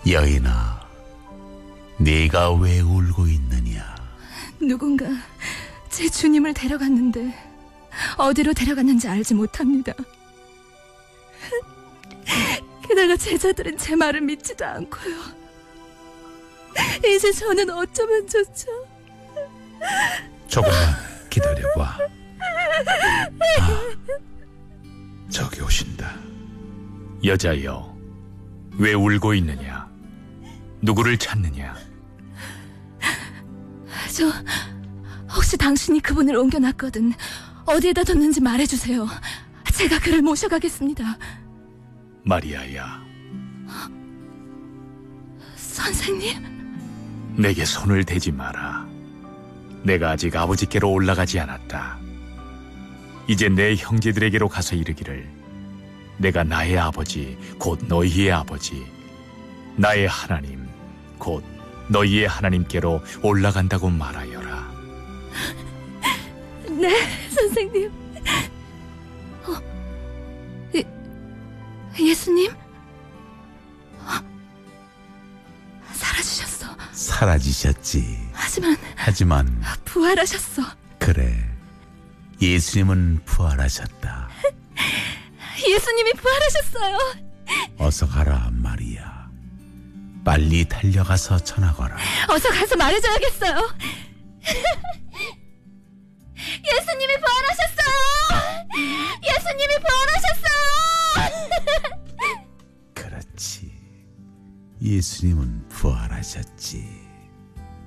여인아, 네가 왜 울고 있느냐? 누군가 제 주님을 데려갔는데 어디로 데려갔는지 알지 못합니다. 게다가 제자들은 제 말을 믿지도 않고요. 이제 저는 어쩌면 좋죠? 조금만 기다려봐. 저기 오신다. 여자여, 왜 울고 있느냐? 누구를 찾느냐? 저 혹시 당신이 그분을 옮겨놨거든 어디에다 뒀는지 말해주세요. 제가 그를 모셔가겠습니다. 마리아야, 선생님? 내게 손을 대지 마라. 내가 아직 아버지께로 올라가지 않았다. 이제 내 형제들에게로 가서 이르기를, 내가 나의 아버지 곧 너희의 아버지, 나의 하나님 곧 너희의 하나님께로 올라간다고 말하여라. 네, 선생님. 예수님? 사라지셨어. 사라지셨지. 하지만 부활하셨어. 그래, 예수님은 부활하셨다. 예수님이 부활하셨어요. 어서 가라, 마리아. 빨리 달려가서 전하거라. 어서 가서 말해줘야겠어요. 예수님이 부활하셨어요. 예수님이 부활하셨어요. 그렇지, 예수님은 부활하셨지.